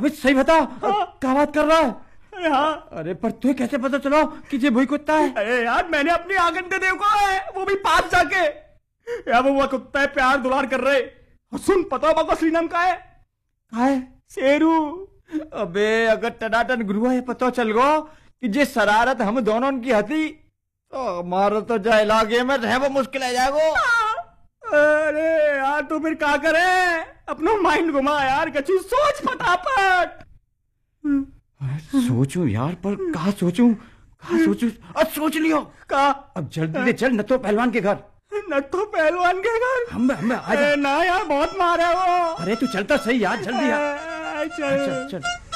अबे सही बता, क्या बात कर रहा है? हाँ। अरे पर तुझे कैसे पता चला कि ये वही कुत्ता है? अरे यार मैंने अपनी आंगन पे देखा है, वो भी पास जाके। यार वो कुत्ता है, प्यार दुलार कर रहे। और सुन, पता हो असली नाम का है? शेरू। अबे अगर टनाटन गुरुआ ये पता चल गो कि जे शरारत हम दोनों की हती तो हमारा तो जा इलाके में रह वो मुश्किल है जाएगो। अरे यार तो फिर क्या करे? अपना माइंड घुमा यार, कछु सोच फटाफट। सोचूं यार, पर कहा सोचूं? अब सोच लियो। का? अब जल्दी से चल नत्थो पहलवान के घर। नत्थो पहलवान के घर? हम आ जा। ना यार बहुत मारे वो। अरे तू चलता सही यार, जल्दी यार। चल चल।